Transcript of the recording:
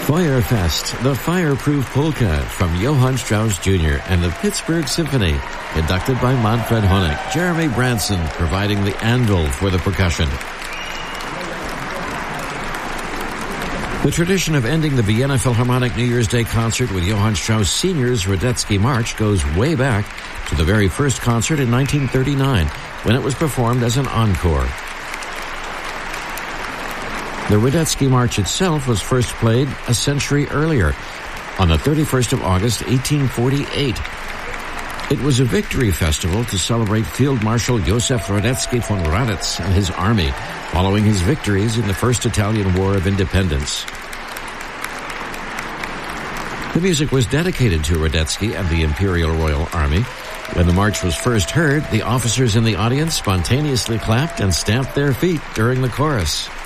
Feuerfest, the Fireproof Polka from Johann Strauss Jr. and the Pittsburgh Symphony, conducted by Manfred Honeck. Jeremy Branson providing the anvil for the percussion. The tradition of ending the Vienna Philharmonic New Year's Day concert with Johann Strauss Sr.'s Radetzky March goes way back to the very first concert in 1939, when it was performed as an encore. The Radetzky March itself was first played a century earlier, on the 31st of August, 1848. It was a victory festival to celebrate Field Marshal Josef Radetzky von Radetz and his army, following his victories in the First Italian War of Independence. The music was dedicated to Radetzky and the Imperial Royal Army. When the march was first heard, the officers in the audience spontaneously clapped and stamped their feet during the chorus.